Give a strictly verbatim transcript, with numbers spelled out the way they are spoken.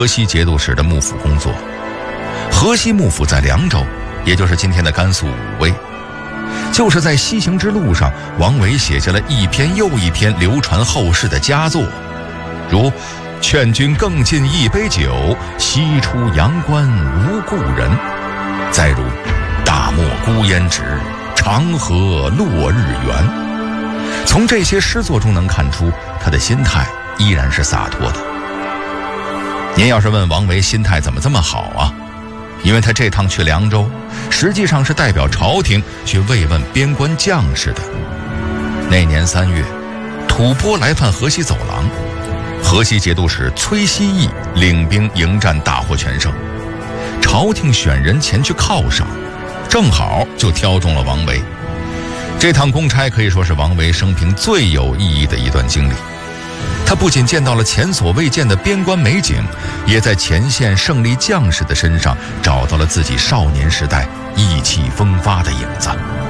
河西节度使的幕府工作。河西幕府在凉州，也就是今天的甘肃武威。就是在西行之路上，王维写下了一篇又一篇流传后世的佳作，如劝君更尽一杯酒，西出阳关无故人，再如大漠孤烟直，长河落日圆。从这些诗作中能看出他的心态依然是洒脱的。您要是问王维心态怎么这么好啊，因为他这趟去凉州实际上是代表朝廷去慰问边关将士的。那年三月，吐蕃来犯河西走廊，河西节度使崔希义领兵迎战，大获全胜。朝廷选人前去犒赏，正好就挑中了王维。这趟公差可以说是王维生平最有意义的一段经历。他不仅见到了前所未见的边关美景，也在前线胜利将士的身上找到了自己少年时代意气风发的影子。